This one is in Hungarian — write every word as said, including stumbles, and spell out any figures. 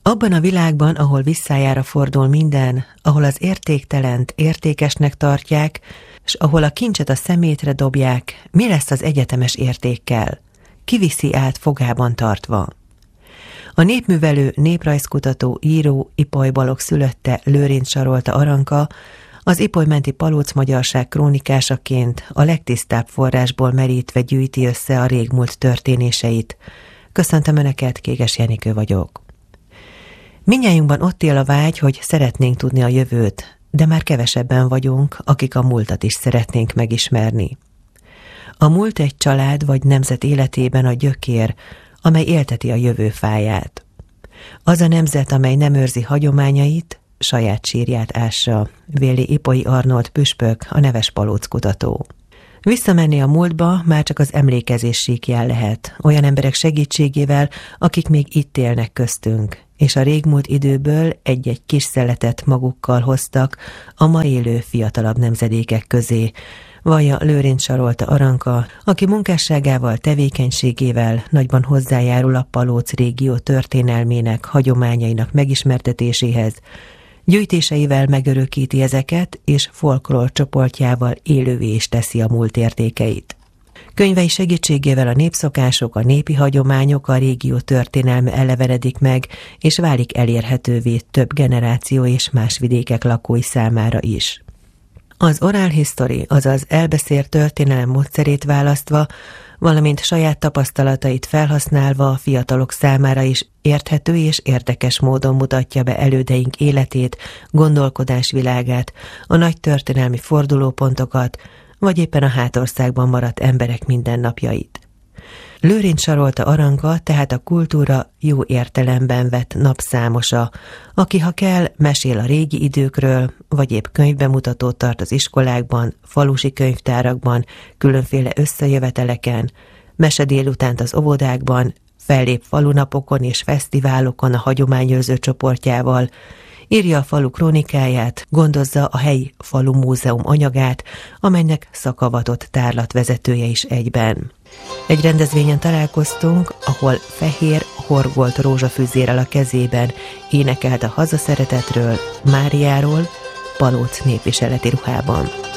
Abban a világban, ahol visszájára fordul minden, ahol az értéktelent értékesnek tartják, s ahol a kincset a szemétre dobják, mi lesz az egyetemes értékkel? Ki viszi át fogában tartva? A népművelő, néprajzkutató, író Ipoly Balogh szülötte Lőrinc Sarolta Aranka az ipolymenti palóc magyarság krónikásaként a legtisztább forrásból merítve gyűjti össze a régmúlt történéseit. Köszöntöm Önöket, Kéges Jenikő vagyok. Mindnyájunkban ott él a vágy, hogy szeretnénk tudni a jövőt, de már kevesebben vagyunk, akik a múltat is szeretnénk megismerni. A múlt egy család vagy nemzet életében a gyökér, amely élteti a jövő fáját. Az a nemzet, amely nem őrzi hagyományait, saját sírját ássa, véli Ipolyi Arnold püspök, a neves palóckutató. Visszamenni a múltba már csak az emlékezés síkján lehet, olyan emberek segítségével, akik még itt élnek köztünk, és a régmúlt időből egy-egy kis szeletet magukkal hoztak a ma élő fiatalabb nemzedékek közé, vallja Lőrinc Sarolta Aranka, aki munkásságával, tevékenységével nagyban hozzájárul a Palóc régió történelmének, hagyományainak megismertetéséhez, gyűjtéseivel megörökíti ezeket, és folklór csoportjával élővé is teszi a múlt értékeit. Könyvei segítségével a népszokások, a népi hagyományok, a régió történelme elevenedik meg, és válik elérhetővé több generáció és más vidékek lakói számára is. Az oral history, azaz elbeszélt történelem módszerét választva, valamint saját tapasztalatait felhasználva a fiatalok számára is érthető és érdekes módon mutatja be elődeink életét, gondolkodásvilágát, a nagy történelmi fordulópontokat, vagy éppen a hátországban maradt emberek mindennapjait. Lőrinc Sarolta Aranka tehát a kultúra jó értelemben vett napszámosa, aki ha kell, mesél a régi időkről, vagy épp könyvbemutatót tart az iskolákban, falusi könyvtárakban, különféle összejöveteleken, mese délutánt az óvodákban, fellép falunapokon és fesztiválokon a hagyományőrző csoportjával, írja a falu krónikáját, gondozza a helyi falu múzeum anyagát, amelynek szakavatott tárlatvezetője is egyben. Egy rendezvényen találkoztunk, ahol fehér, horgolt rózsafüzérrel a kezében énekelt a hazaszeretetről, Máriáról, Palóc népviseleti ruhában.